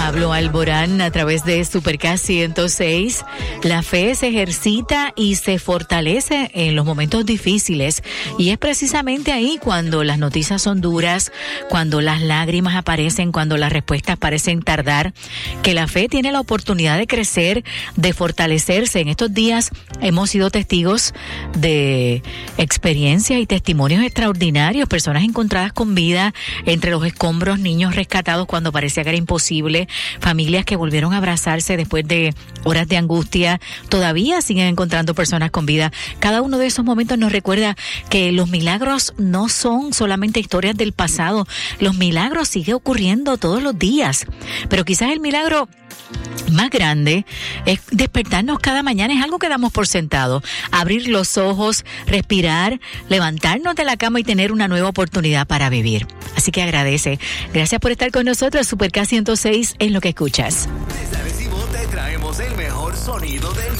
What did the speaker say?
Pablo Alborán a través de Supercast 106. La fe se ejercita y se fortalece en los momentos difíciles, y es precisamente ahí cuando las noticias son duras, cuando las lágrimas aparecen, cuando las respuestas parecen tardar, que la fe tiene la oportunidad de crecer, de fortalecerse. En estos días hemos sido testigos de experiencias y testimonios extraordinarios, personas encontradas con vida entre los escombros, niños rescatados cuando parecía que era imposible, familias que volvieron a abrazarse después de horas de angustia. Todavía siguen encontrando personas con vida. Cada uno de esos momentos nos recuerda que los milagros no son solamente historias del pasado. Los milagros siguen ocurriendo todos los días. Pero quizás el milagro más grande es despertarnos cada mañana. Es algo que damos por sentado. Abrir los ojos, respirar, levantarnos de la cama y tener una nueva oportunidad para vivir. Así que agradece. Gracias por estar con nosotros. Supercast 106 es lo que escuchas. Desde Arecibo te traemos el mejor sonido del